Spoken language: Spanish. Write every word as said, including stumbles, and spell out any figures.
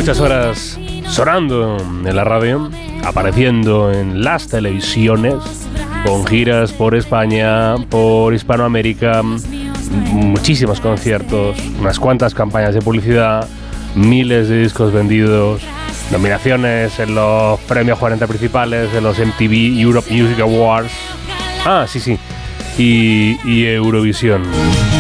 Muchas horas sonando en la radio, apareciendo en las televisiones, con giras por España, por Hispanoamérica, muchísimos conciertos, unas cuantas campañas de publicidad, miles de discos vendidos, nominaciones en los premios cuarenta principales, en los M T V Europe Music Awards. Ah, sí, sí. Y, y Eurovisión.